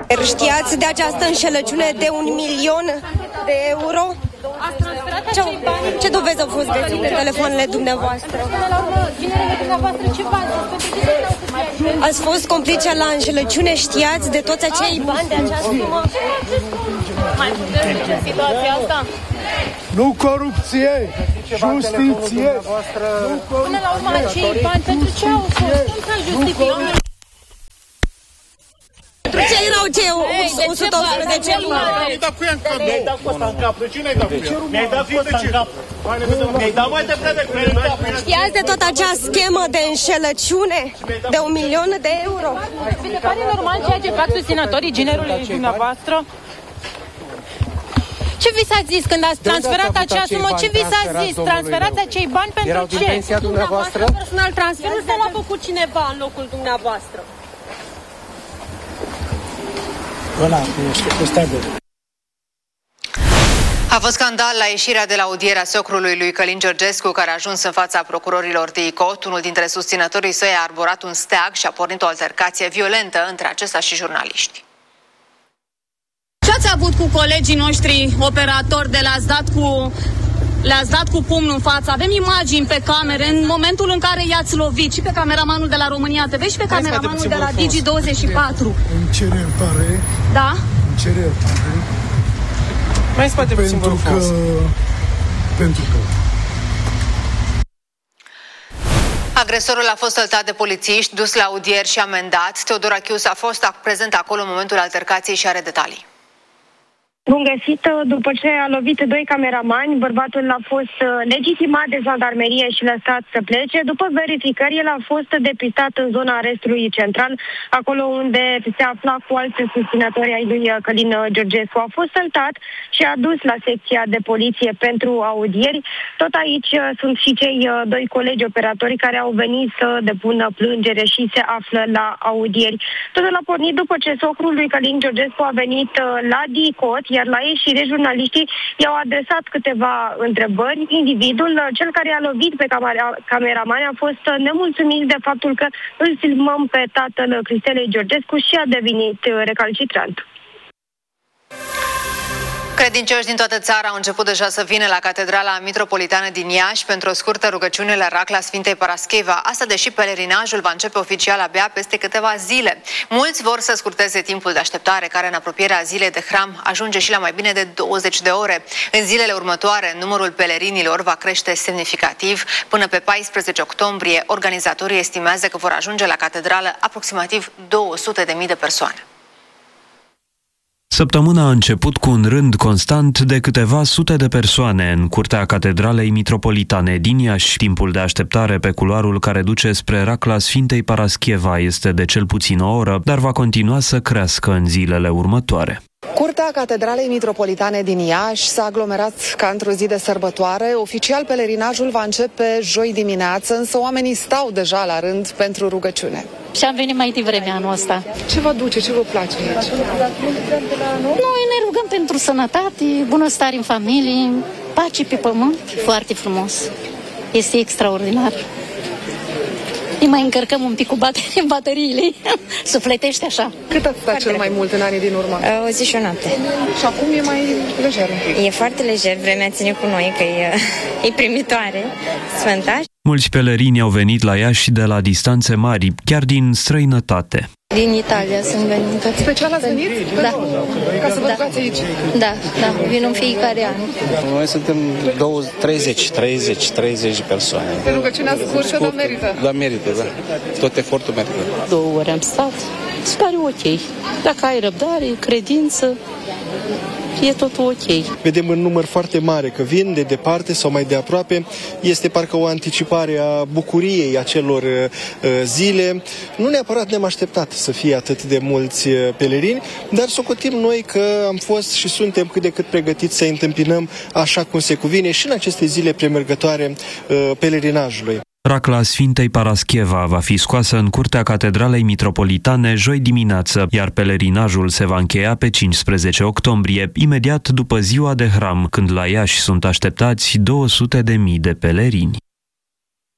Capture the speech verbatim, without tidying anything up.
Știați de această înșelăciune de un milion de euro? Ce, ce dovezi au fost găsite telefoanele dumneavoastră? Ați fost complice la înșelăciune? Știați de toți acei bani, de această sumă? Mai putem în situația asta? Nu corupție, justiție. Până la urmă, acei bani, pentru ce au fost? Cum s-a justificat? Pentru ce erau cei o sută optsprezece luni? Mi-ai dat cu ea în cap. Mi-ai dat costa în cap. De ce n-ai dat cu ea? Mi-ai dat costa în cap. Mi-ai dat mai devreme cu ea în cap. Știați de tot acea schemă de înșelăciune de un milion de euro? Vi se pare normal ceea ce fac susținătorii ginerului dumneavoastră? Ce vi s-a zis când ați transferat acea sumă? Ce vi s-a zis? Transferați acei bani pentru erau ce? Din pensia dumneavoastră? Personal transferul sau l-a făcut cineva în locul dumneavoastră? Ăla, cu steagul. A fost scandal la ieșirea de la audierea socrului lui Călin Georgescu, care a ajuns în fața procurorilor de I C O T. Unul dintre susținătorii săi a arborat un steag și a pornit o altercație violentă între acesta și jurnaliști. Ce ați avut cu colegii noștri operatori de le-ați dat cu... Le-ați dat cu pumnul în față? Avem imagini pe camere în momentul în care i-ați lovit și pe cameramanul de la România T V și pe cameramanul de la Digi douăzeci și patru. Îmi cer iertare. Da? Îmi cer iertare. Mai spate puțin, pentru că... Pentru că... Agresorul a fost săltat de polițiști, dus la audieri și amendat. Teodor Achius a fost prezent acolo în momentul altercației și are detalii. Bun găsit, după ce a lovit doi cameramani, bărbatul a fost legitimat de jandarmerie și lăsat să plece. După verificări, el a fost depistat în zona arestului central, acolo unde se afla cu alți susținători ai lui Călin Georgescu. A fost săltat și a dus la secția de poliție pentru audieri. Tot aici sunt și cei doi colegi operatori care au venit să depună plângere și se află la audieri. Totul a pornit după ce socrul lui Călin Georgescu a venit la D I C O T, iar la ieșire jurnaliștii i-au adresat câteva întrebări. Individul, cel care a lovit pe cameraman, a fost nemulțumit de faptul că îl filmăm pe tatăl Cristelei Georgescu și a devenit recalcitrant. Credincioși din toată țara au început deja să vină la Catedrala Mitropolitană din Iași pentru o scurtă rugăciune la Racla Sfintei Parascheva. Asta deși pelerinajul va începe oficial abia peste câteva zile. Mulți vor să scurteze timpul de așteptare, care în apropierea zilei de hram ajunge și la mai bine de douăzeci de ore. În zilele următoare, numărul pelerinilor va crește semnificativ. Până pe paisprezece octombrie, organizatorii estimează că vor ajunge la catedrală aproximativ două sute de mii de persoane. Săptămâna a început cu un rând constant de câteva sute de persoane în curtea Catedralei Mitropolitane din Iași. Timpul de așteptare pe culoarul care duce spre Racla Sfintei Parascheva este de cel puțin o oră, dar va continua să crească în zilele următoare. Curtea Catedralei Mitropolitane din Iași s-a aglomerat ca într-o zi de sărbătoare. Oficial, pelerinajul va începe joi dimineață, însă oamenii stau deja la rând pentru rugăciune. Și am venit mai devreme anul ăsta. Ce vă duce? Ce vă place aici? Noi ne rugăm pentru sănătate, bunăstare în familie, pace pe pământ. Foarte frumos. Este extraordinar. Îi mai încărcăm un pic cu baterii, bateriile. Sufletește așa. Cât ați stat cel mai mult în anii din urmă? O zi și o noapte. Și acum e mai lejer un pic. E foarte lejer, vremea ține cu noi, că e, e primitoare, sfânta. Mulți pelerini au venit la Iași de la distanțe mari, chiar din străinătate. Din Italia sunt venit. Special ați venit? Da. Ca să vă rugați aici? Da, da, vin în fiecare an. Noi suntem treizeci, treizeci, treizeci de persoane. Pe rugăciunea scurtă, dar merită. Da, merită, da. Tot efortul merită. Două ore am stat. Se pare ok. Dacă ai răbdare, credință, e totul ok. Vedem în număr foarte mare că vin de departe sau mai de aproape. Este parcă o anticipare a bucuriei acelor uh, zile. Nu neapărat ne-am așteptat să fie atât de mulți uh, pelerini, dar socotim noi că am fost și suntem cât de cât pregătiți să întâmpinăm așa cum se cuvine și în aceste zile premergătoare uh, pelerinajului. Racla Sfintei Parascheva va fi scoasă în curtea Catedralei Mitropolitane joi dimineață, iar pelerinajul se va încheia pe cincisprezece octombrie, imediat după ziua de hram, când la Iași sunt așteptați două sute de mii de pelerini.